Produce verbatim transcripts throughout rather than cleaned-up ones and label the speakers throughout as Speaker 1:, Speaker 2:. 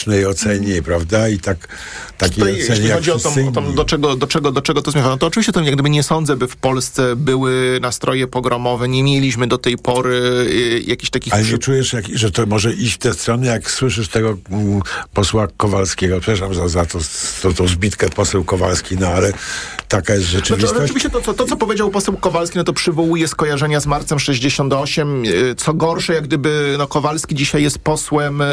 Speaker 1: ocenie, prawda? I tak takiej
Speaker 2: Tutaj,
Speaker 1: ocenie
Speaker 2: jeśli
Speaker 1: jak
Speaker 2: chodzi o, tą, o tą, do, czego, do, czego, do czego to zmierza, no to oczywiście to jak gdyby nie sądzę, by w Polsce były nastroje pogromowe, nie mieliśmy do tej pory y, jakichś takich...
Speaker 1: Ale
Speaker 2: przy...
Speaker 1: nie czujesz, jak, że to może iść w tę stronę, jak słyszysz tego mm, posła Kowalskiego, przepraszam za, za to, to, tą zbitkę poseł Kowalski, no ale taka jest rzeczywistość.
Speaker 2: Znaczy, oczywiście to, to, to, co powiedział poseł Kowalski, no to przywołuje skojarzenia z marcem sześćdziesiąt osiem. Co gorsze, jak gdyby no, Kowalski dzisiaj jest posłem,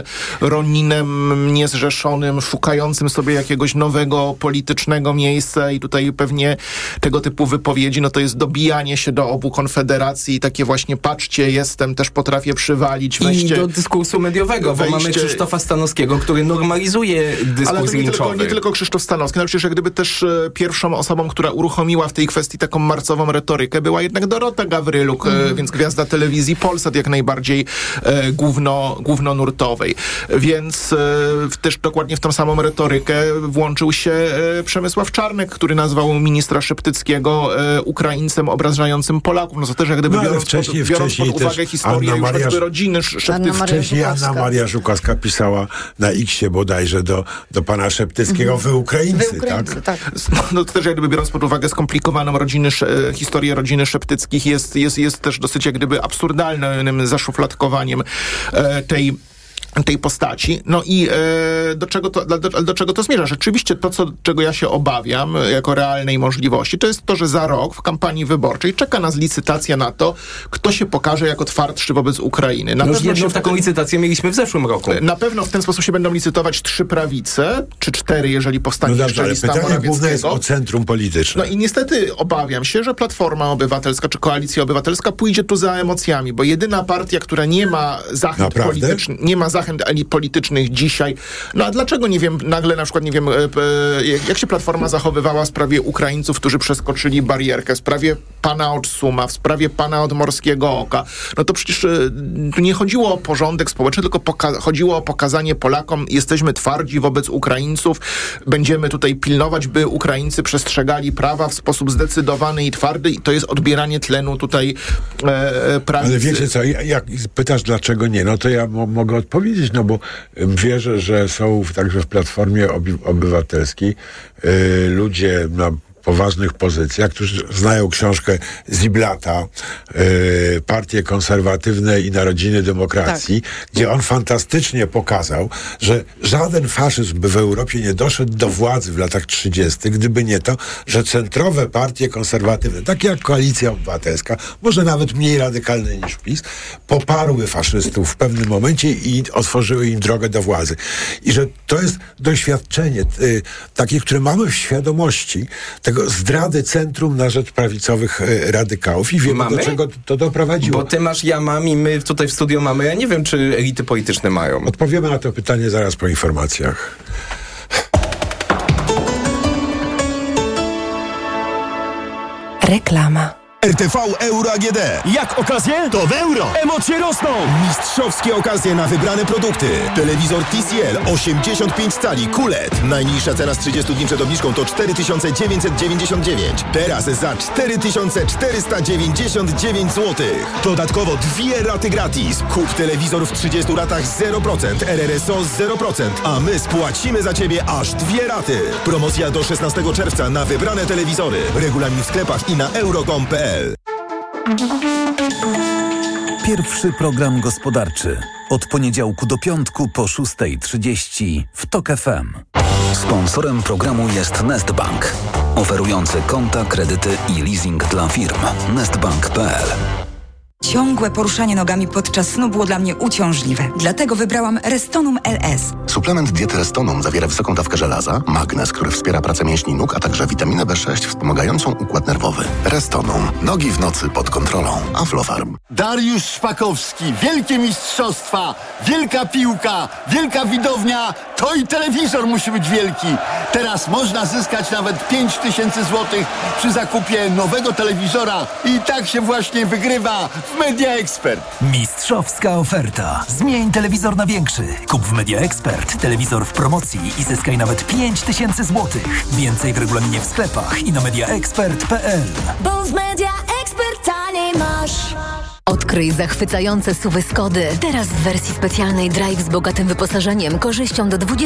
Speaker 2: Roninem niezrzeszonym, szukającym sobie jakiegoś nowego politycznego miejsca i tutaj pewnie tego typu wypowiedzi, no to jest dobijanie się do obu konfederacji i takie właśnie patrzcie, jestem, też potrafię przywalić. Weźcie,
Speaker 3: I do dyskursu mediowego,
Speaker 2: wejście,
Speaker 3: bo mamy Krzysztofa Stanowskiego, który normalizuje dyskurs
Speaker 2: ale to nie
Speaker 3: linczowy.
Speaker 2: tylko, nie tylko Krzysztof Stanowski, no przecież jak gdyby też e, pierwszą osobą, która uruchomiła w tej kwestii taką marcową retorykę, była jednak Dorota Gawryluk, mm. e, więc gwiazda telewizji Polsat jak najbardziej e, główno, głównonurtowej. Więc e, też dokładnie w tą samą retorykę włączył się e, Przemysław Czarnek, który nazwał ministra Szeptyckiego e, Ukraińcem obrażającym Polaków. No to też jak gdyby
Speaker 1: no,
Speaker 2: biorąc,
Speaker 1: wcześniej,
Speaker 2: pod, biorąc pod uwagę historię już
Speaker 1: Maria,
Speaker 2: choćby rodziny Szeptyckiej.
Speaker 1: Wcześniej Anna Maria Żukowska pisała na X-ie bodajże do, do pana Szeptyckiego mm. wy Ukraińcy,
Speaker 4: wy Ukraińcy
Speaker 1: tak?
Speaker 4: tak.
Speaker 2: No to też jak gdyby biorąc pod uwagę skomplikowaną rodziny, historię rodziny Szeptyckich jest, jest, jest też dosyć jak gdyby absurdalnym zaszufladkowaniem e, tej tej postaci. No i e, do, czego to, do, do czego to zmierza? Rzeczywiście to, co, czego ja się obawiam jako realnej możliwości, to jest to, że za rok w kampanii wyborczej czeka nas licytacja na to, kto się pokaże jako twardszy wobec Ukrainy. Na
Speaker 3: no
Speaker 2: pewno
Speaker 3: jedną
Speaker 2: się
Speaker 3: taką licytację mieliśmy w zeszłym roku.
Speaker 2: Na pewno w ten sposób się będą licytować trzy prawice, czy cztery, jeżeli powstanie
Speaker 1: no
Speaker 2: jeszcze
Speaker 1: dobrze,
Speaker 2: lista
Speaker 1: pytanie
Speaker 2: Morawieckiego.
Speaker 1: główne jest o centrum polityczne.
Speaker 2: No i niestety obawiam się, że Platforma Obywatelska, czy Koalicja Obywatelska pójdzie tu za emocjami, bo jedyna partia, która nie ma zachęt politycznych, nie ma zachęt elit politycznych dzisiaj. No a dlaczego, nie wiem, nagle na przykład, nie wiem, e, e, jak się Platforma zachowywała w sprawie Ukraińców, którzy przeskoczyli barierkę, w sprawie pana od Suma, w sprawie pana od Morskiego Oka. No to przecież e, tu nie chodziło o porządek społeczny, tylko poka- chodziło o pokazanie Polakom, jesteśmy twardzi wobec Ukraińców, będziemy tutaj pilnować, by Ukraińcy przestrzegali prawa w sposób zdecydowany i twardy i to jest odbieranie tlenu tutaj e, prawicy.
Speaker 1: Ale wiecie co, jak pytasz dlaczego nie, no to ja mo- mogę odpowiedzieć, no bo wierzę, że są także w Platformie Obywatelskiej yy, ludzie na poważnych pozycjach, którzy znają książkę Ziblata, yy, Partie Konserwatywne i Narodziny Demokracji, tak. gdzie on fantastycznie pokazał, że żaden faszyzm by w Europie nie doszedł do władzy w latach trzydziestych, gdyby nie to, że centrowe partie konserwatywne, takie jak Koalicja Obywatelska, może nawet mniej radykalne niż PiS, poparły faszystów w pewnym momencie i otworzyły im drogę do władzy. I że to jest doświadczenie yy, takie, które mamy w świadomości tego zdrady centrum na rzecz prawicowych e, radykałów i wiemy, mamy? do czego to doprowadziło.
Speaker 3: Bo ty masz, ja mam i my tutaj w studio mamy. Ja nie wiem, czy elity polityczne mają.
Speaker 1: Odpowiemy na to pytanie zaraz po informacjach.
Speaker 5: Reklama.
Speaker 6: R T V Euro A G D.
Speaker 7: Jak okazje?
Speaker 6: To w euro!
Speaker 7: Emocje rosną!
Speaker 6: Mistrzowskie okazje na wybrane produkty. Telewizor T C L osiemdziesiąt pięć cali Q L E D. Najniższa cena z trzydziestu dni przed obniżką to cztery tysiące dziewięćset dziewięćdziesiąt dziewięć. Teraz za cztery tysiące czterysta dziewięćdziesiąt dziewięć złotych. Dodatkowo dwie raty gratis. Kup telewizor w trzydziestu ratach zero procent, R R S O zero procent, a my spłacimy za Ciebie aż dwie raty. Promocja do szesnastego czerwca na wybrane telewizory. Regulamin w sklepach i na euro kropka com kropka p l.
Speaker 8: Pierwszy program gospodarczy. Od poniedziałku do piątku po szósta trzydzieści w TOK F M.
Speaker 9: Sponsorem programu jest Nestbank, oferujący konta, kredyty i leasing dla firm. nestbank kropka p l.
Speaker 10: Ciągłe poruszanie nogami podczas snu było dla mnie uciążliwe. Dlatego wybrałam Restonum L S.
Speaker 11: Suplement diety Restonum zawiera wysoką dawkę żelaza, magnez, który wspiera pracę mięśni nóg, a także witaminę B sześć wspomagającą układ nerwowy. Restonum. Nogi w nocy pod kontrolą. Aflofarm.
Speaker 7: Dariusz Szpakowski. Wielkie mistrzostwa. Wielka piłka. Wielka widownia. To i telewizor musi być wielki. Teraz można zyskać nawet pięć tysięcy złotych przy zakupie nowego telewizora. I tak się właśnie wygrywa w Media Expert.
Speaker 12: Mistrzowska oferta. Zmień telewizor na większy. Kup w Media Expert telewizor w promocji i zyskaj nawet pięć tysięcy złotych. Więcej w regulaminie w sklepach i na media expert kropka p l.
Speaker 13: Bo w Media Expert taniej masz.
Speaker 4: Odkryj zachwycające S U V-y Skody. Teraz w wersji specjalnej Drive z bogatym wyposażeniem, korzyścią do